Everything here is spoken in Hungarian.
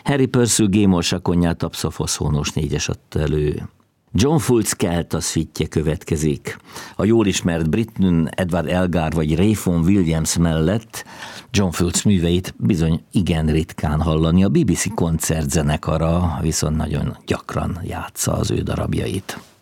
Harry Purcell Gémorsa konnyát tapszafoszónos négyes adta elő. John Fultz Kelta szvítje következik. A jól ismert Britney, Edward Elgar vagy Ray Vaughan Williams mellett John Fultz műveit bizony igen ritkán hallani. A BBC koncertzenekara viszont nagyon gyakran játsza az ő darabjait.